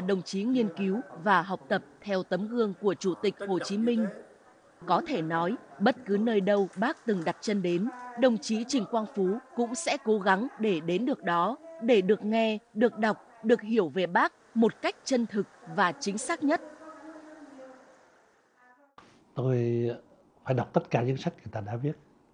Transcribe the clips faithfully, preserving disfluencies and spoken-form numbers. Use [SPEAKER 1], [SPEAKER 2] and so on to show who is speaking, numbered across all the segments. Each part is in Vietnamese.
[SPEAKER 1] đồng chí nghiên cứu và học tập theo tấm gương của Chủ tịch Hồ Chí Minh. Có thể nói, bất cứ nơi đâu bác từng đặt chân đến, đồng chí Trịnh Quang Phú cũng sẽ cố gắng để đến được đó, để được nghe, được đọc, được hiểu về bác một cách chân thực và chính xác nhất.
[SPEAKER 2] Tôi phải đọc tất cả những sách người ta đã viết.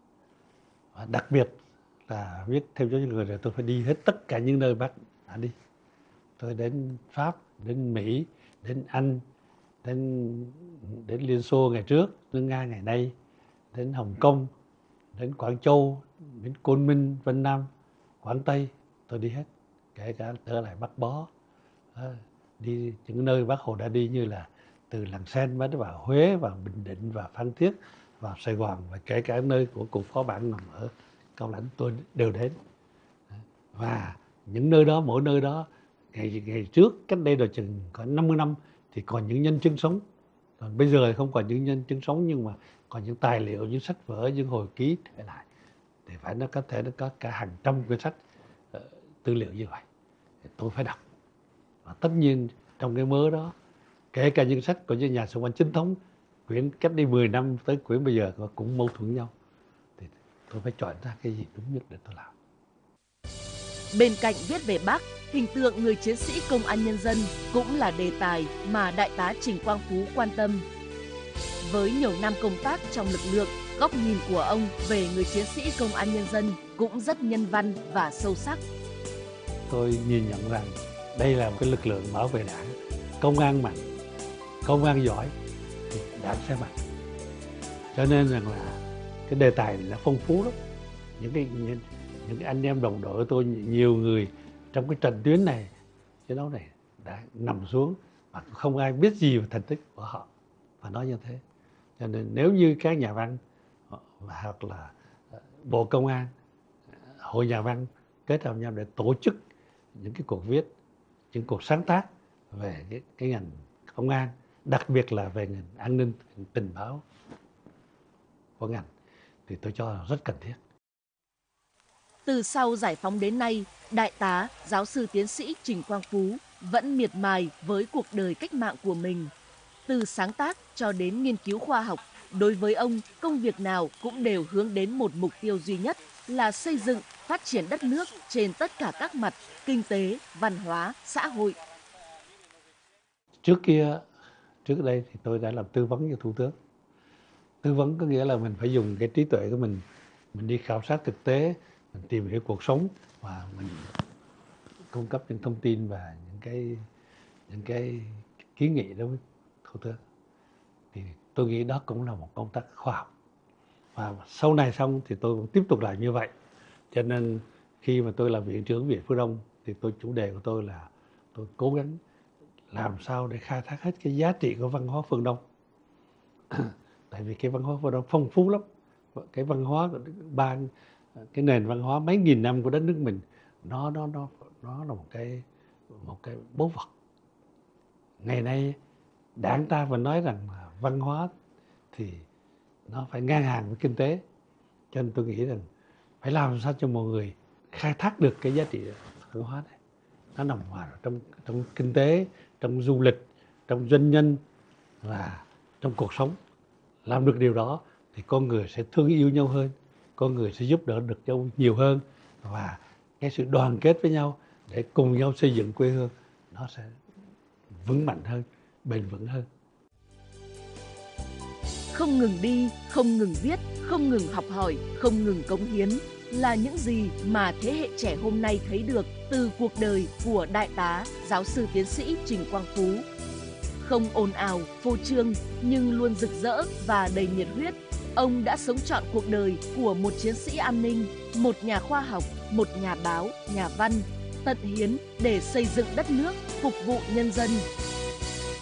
[SPEAKER 2] Và đặc biệt là viết theo dấu người rồi tôi phải đi hết tất cả những nơi bác đã đi. Tôi đến Pháp, đến Mỹ, đến Anh, đến đến Liên Xô ngày trước, đến Nga ngày nay, đến Hồng Kông, đến Quảng Châu, đến Côn Minh, Vân Nam, Quảng Tây, tôi đi hết, kể cả trở lại Bắc Bó, đi những nơi bác Hồ đã đi như là từ Làng Sen vào Huế, vào Bình Định, vào Phan Thiết, vào Sài Gòn và kể cả nơi của cụ phó bản nằm ở Cao Lãnh tôi đều đến. Và những nơi đó, mỗi nơi đó, ngày ngày trước cách đây rồi chừng có năm mươi năm thì còn những nhân chứng sống. Còn bây giờ không còn những nhân chứng sống nhưng mà còn những tài liệu, những sách vở, những hồi ký để lại. Thì phải nó có thể nó có cả hàng trăm quyển sách uh, tư liệu như vậy. Thì tôi phải đọc. Và tất nhiên trong cái mớ đó, kể cả những sách của những nhà xuất bản chính thống, quyển cách đây mười năm tới quyển bây giờ cũng mâu thuẫn nhau. Thì tôi phải chọn ra cái gì đúng nhất để tôi làm.
[SPEAKER 1] Bên cạnh viết về bác, hình tượng người chiến sĩ công an nhân dân cũng là đề tài mà Đại tá Trịnh Quang Phú quan tâm. Với nhiều năm công tác trong lực lượng, góc nhìn của ông về người chiến sĩ công an nhân dân cũng rất nhân văn và sâu sắc.
[SPEAKER 2] Tôi nhìn nhận rằng đây là một cái lực lượng bảo vệ đảng, công an mạnh, công an giỏi thì đảng sẽ mạnh. Cho nên rằng là cái đề tài này là phong phú lắm. Những cái những, những cái anh em đồng đội của tôi, nhiều người trong cái trận tuyến này, chiến đấu này đã nằm xuống mà không ai biết gì về thành tích của họ và nói như thế. Cho nên nếu như các nhà văn hoặc là Bộ Công an, Hội Nhà văn kết hợp nhau để tổ chức những cái cuộc viết, những cuộc sáng tác về cái, cái ngành công an, đặc biệt là về ngành an ninh, tình báo của ngành, thì tôi cho là rất cần thiết.
[SPEAKER 1] Từ sau giải phóng đến nay, Đại tá, giáo sư tiến sĩ Trịnh Quang Phú vẫn miệt mài với cuộc đời cách mạng của mình. Từ sáng tác cho đến nghiên cứu khoa học, đối với ông, công việc nào cũng đều hướng đến một mục tiêu duy nhất là xây dựng, phát triển đất nước trên tất cả các mặt, kinh tế, văn hóa, xã hội.
[SPEAKER 2] Trước kia, trước đây thì tôi đã làm tư vấn cho Thủ tướng. Tư vấn có nghĩa là mình phải dùng cái trí tuệ của mình, mình đi khảo sát thực tế, mình tìm hiểu cuộc sống và mình cung cấp những thông tin và những cái những cái kiến nghị đối với Thủ tướng. Thì tôi nghĩ đó cũng là một công tác khoa học. Và sau này xong thì tôi cũng tiếp tục làm như vậy. Cho nên khi mà tôi làm viện trưởng Viện Phương Đông thì tôi chủ đề của tôi là tôi cố gắng làm sao để khai thác hết cái giá trị của văn hóa phương Đông. Tại vì cái văn hóa phương Đông phong phú lắm. Cái văn hóa của ba cái nền văn hóa mấy nghìn năm của đất nước mình, nó nó nó nó là một cái một cái báu vật. Ngày nay đảng ta vẫn nói rằng là văn hóa thì nó phải ngang hàng với kinh tế. Cho nên tôi nghĩ rằng phải làm sao cho mọi người khai thác được cái giá trị văn hóa này. Nó nằm hòa trong trong kinh tế, trong du lịch, trong doanh nhân và trong cuộc sống. Làm được điều đó thì con người sẽ thương yêu nhau hơn, con người sẽ giúp đỡ được nhau nhiều hơn và cái sự đoàn kết với nhau để cùng nhau xây dựng quê hương nó sẽ vững mạnh hơn, bền vững hơn.
[SPEAKER 1] Không ngừng đi, không ngừng viết, không ngừng học hỏi, không ngừng cống hiến là những gì mà thế hệ trẻ hôm nay thấy được từ cuộc đời của Đại tá, giáo sư tiến sĩ Trịnh Quang Phú. Không ồn ào, phô trương nhưng luôn rực rỡ và đầy nhiệt huyết, ông đã sống trọn cuộc đời của một chiến sĩ an ninh, một nhà khoa học, một nhà báo, nhà văn, tận hiến để xây dựng đất nước, phục vụ nhân dân.